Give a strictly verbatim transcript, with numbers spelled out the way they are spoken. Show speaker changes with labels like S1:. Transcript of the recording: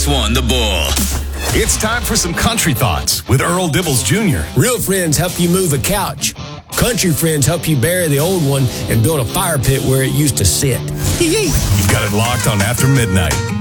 S1: One, the bull. It's time for some country thoughts with Earl Dibbles Junior
S2: Real friends help you move a couch. Country friends help you bury the old one and build a fire pit where it used to sit.
S1: You've got it locked on After Midnight.